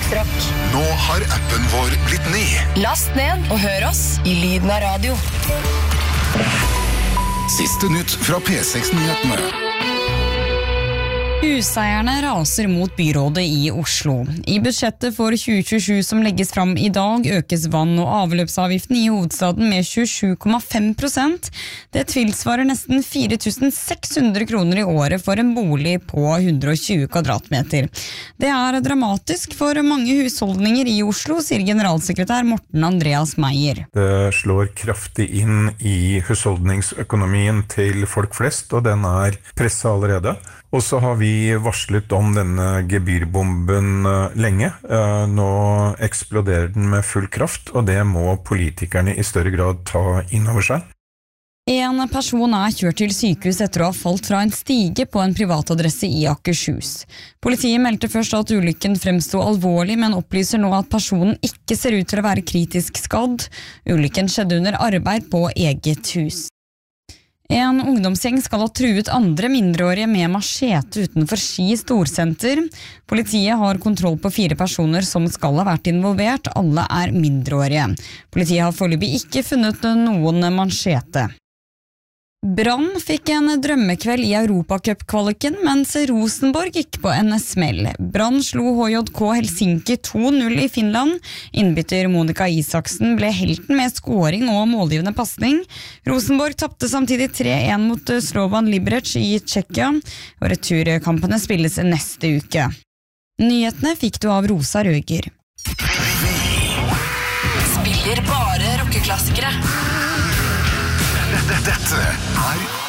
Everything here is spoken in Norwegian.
Språk. Nå har appen vår blitt ny. Last ned og hør oss i lyden av radio. Siste nytt fra P6-nyhetene. Huseierne raser mot byrådet i Oslo. I budsjettet for 2027 som legges fram i dag økes vann- og avløpsavgiften i hovedstaden med 27,5%. Det tilsvarer nesten 4.600 kroner i året for en bolig på 120 kvadratmeter. Det er dramatisk for mange husholdninger i Oslo, sier generalsekretær Morten Andreas Meyer. Det slår kraftig inn i husholdningsøkonomien til folk flest, og den er presset allerede. Og så har vi varslet om denne gebyrbomben lenge. Nå eksploderer den med full kraft, og det må politikerne i større grad ta inn over seg. En person er kjørt til sykehus etter å ha falt fra en stige på en privatadresse i Akershus. Politiet meldte først at ulykken fremstod alvorlig, men opplyser nå at personen ikke ser ut til å være kritisk skadd. Ulykken skjedde under arbeid på eget hus. En ungdomsgjeng skal ha truet andre mindreårige med machete utenfor Ski Storsenter. Politiet har kontroll på 4 personer som skal ha vært involvert. Alle er mindreårige. Politiet har foreløpig ikke funnet noen machete. Brann fikk en drømmekveld i Europacup-kvaliken, mens Rosenborg gikk på en smell. Brann slo HJK Helsinki 2-0 i Finland. Innbytter Monica Isaksen ble helten med scoring og målgivende passning. Rosenborg tappte samtidig 3-1 mot Slovan Liberec i Tsjekkia, og returkampene spilles neste uke. Nyhetene fikk du av Rosa Røger. Spiller bare rockeklassikere. Dette er